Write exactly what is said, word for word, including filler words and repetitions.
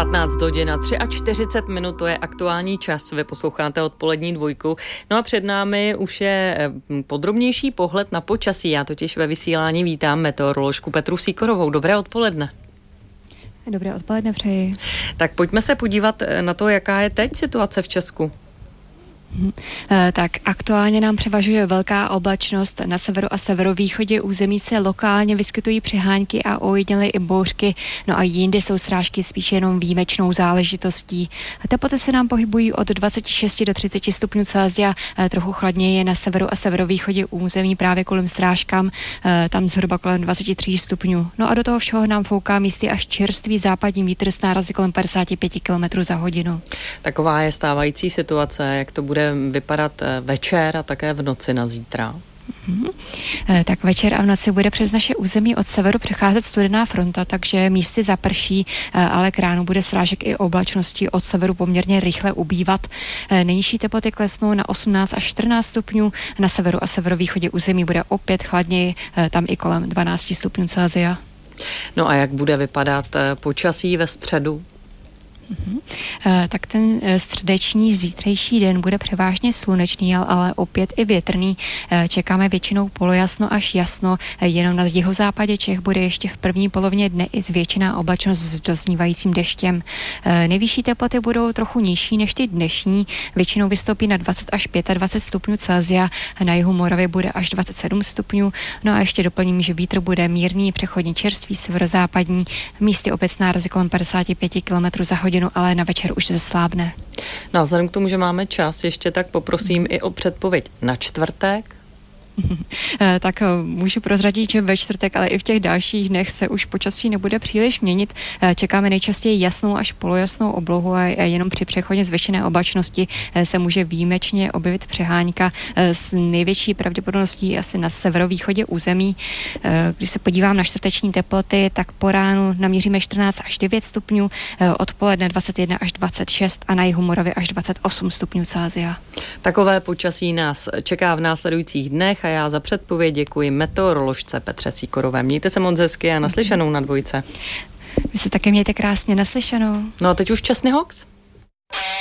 patnáct hodin a čtyřicet tři minut, to je aktuální čas, vy posloucháte odpolední dvojku. No a před námi už je podrobnější pohled na počasí, já totiž ve vysílání vítám meteoroložku Petru Sýkorovou. Dobré odpoledne. Dobré odpoledne přeji. Tak pojďme se podívat na to, jaká je teď situace v Česku. Hmm. Tak aktuálně nám převažuje velká oblačnost. Na severu a severovýchodě území se lokálně vyskytují přehánky a ojediněle i bouřky, no a jindy jsou srážky spíš jenom výjimečnou záležitostí. Teploty se nám pohybují od dvacet šest do třicet stupňů Celsia, trochu chladněji je na severu a severovýchodě území právě kolem Strážkám, tam zhruba kolem dvacet tři stupňů. No a do toho všeho nám fouká místy až čerstvý západní vítr s nárazy kolem padesát pět kilometrů za hodinu. Taková je stávající situace, jak to bude vypadat večer a také v noci na zítra? Hmm. Tak večer a v noci bude přes naše území od severu přecházet studená fronta, takže místy zaprší, ale k ránu bude srážek i oblačnosti od severu poměrně rychle ubývat. Nejnižší teploty klesnou na osmnáct až čtrnáct stupňů, na severu a severovýchodě území bude opět chladněji, tam i kolem dvanáct stupňů Celsia. No a jak bude vypadat počasí ve středu? Uhum. Tak ten středeční zítřejší den bude převážně slunečný, ale opět i větrný. Čekáme většinou polojasno až jasno, jenom na jihozápadě Čech bude ještě v první polovině dne i zvětšená oblačnost s doznívajícím deštěm. Nejvyšší teploty budou trochu nižší než ty dnešní, většinou vystoupí na dvacet až dvacet pět stupňů Celsia, na jihu Moravy bude až dvacet sedm stupňů, no a ještě doplním, že vítr bude mírný, přechodně čerstvý, severozápadní, místy opět s nárazy kolem padesát pět kilometrů za hodinu, ale na večer už zeslábne. No a vzhledem k tomu, že máme čas, ještě tak poprosím i o předpověď na čtvrtek. Tak můžu prozradit, že ve čtvrtek, ale i v těch dalších dnech se už počasí nebude příliš měnit. Čekáme nejčastěji jasnou až polojasnou oblohu a jenom při přechodě zvýšené oblačnosti se může výjimečně objevit přehánka s největší pravděpodobností asi na severovýchodě území. Když se podívám na čtvrteční teploty, tak po ránu naměříme čtrnáct až devět stupňů, odpoledne dvacet jedna až dvacet šest a na jihu Moravy až dvacet osm stupňů Celsia. Takové počasí nás čeká v následujících dnech a já za předpověď děkuji meteoroložce Petře Sýkorové. Mějte se moc hezky a naslyšenou na dvojce. Vy se také mějte krásně, naslyšenou. No a teď už časný hoax.